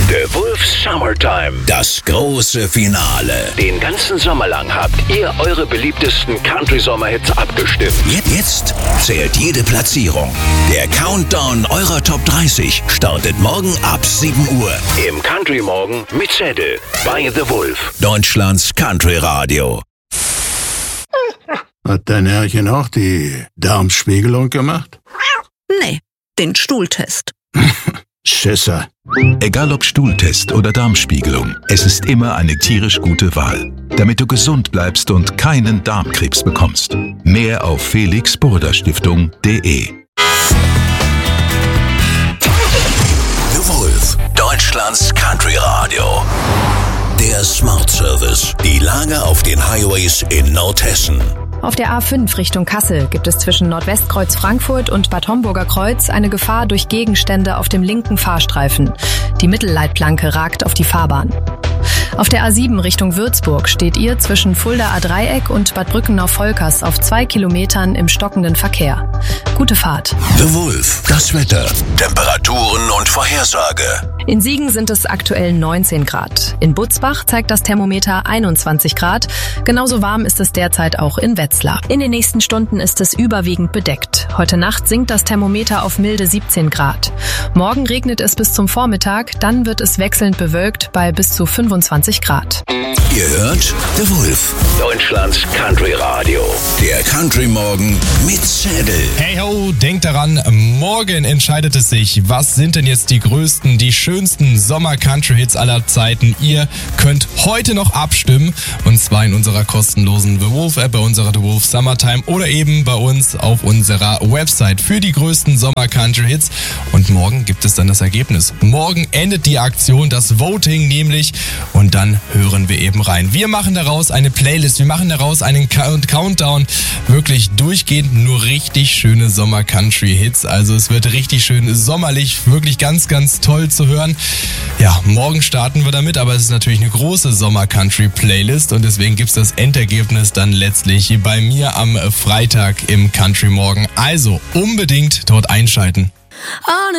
The Wolf Summertime. Das große Finale. Den ganzen Sommer lang habt ihr eure beliebtesten Country-Sommerhits abgestimmt. Jetzt zählt jede Platzierung. Der Countdown eurer Top 30 startet morgen ab 7 Uhr. Im Country Morgen mit Zettel. Bei The Wolf. Deutschlands Country Radio. Hat dein Herrchen auch die Darmspiegelung gemacht? Nee, den Stuhltest. Schisser. Egal ob Stuhltest oder Darmspiegelung, es ist immer eine tierisch gute Wahl, damit du gesund bleibst und keinen Darmkrebs bekommst. Mehr auf felixburda-stiftung.de. The Wolf, Deutschlands Country Radio. Der Smart Service. Die Lage auf den Highways in Nordhessen. Auf der A5 Richtung Kassel gibt es zwischen Nordwestkreuz Frankfurt und Bad Homburger Kreuz eine Gefahr durch Gegenstände auf dem linken Fahrstreifen. Die Mittelleitplanke ragt auf die Fahrbahn. Auf der A7 Richtung Würzburg steht ihr zwischen Fuldaer Dreieck und Bad Brückenau-Volkers auf 2 Kilometern im stockenden Verkehr. Gute Fahrt. The Wolf, das Wetter, Temperaturen und Vorhersage. In Siegen sind es aktuell 19 Grad. In Butzbach zeigt das Thermometer 21 Grad. Genauso warm ist es derzeit auch in Wetzlar. In den nächsten Stunden ist es überwiegend bedeckt. Heute Nacht sinkt das Thermometer auf milde 17 Grad. Morgen regnet es bis zum Vormittag, dann wird es wechselnd bewölkt bei bis zu 25 Grad. Ihr hört The Wolf, Deutschlands Country Radio. Der Country Morgen mit Zettel. Hey ho, denkt daran, morgen entscheidet es sich, was sind denn jetzt die größten, die schönsten Sommer-Country-Hits aller Zeiten. Ihr könnt heute noch abstimmen, und zwar in unserer kostenlosen The Wolf-App, bei unserer The Wolf Summertime oder eben bei uns auf unserer Website für die größten Sommer-Country-Hits. Und morgen gibt es dann das Ergebnis. Morgen endet die Aktion, das Voting nämlich, und dann hören wir eben rein. Wir machen daraus eine Playlist, wir machen daraus einen Countdown, wirklich durchgehend nur richtig schöne Sommer-Country-Hits. Also es wird richtig schön sommerlich, wirklich ganz, ganz toll zu hören. Ja, morgen starten wir damit, aber es ist natürlich eine große Sommer-Country-Playlist und deswegen gibt's das Endergebnis dann letztlich bei mir am Freitag im Country Morgen. Also unbedingt dort einschalten.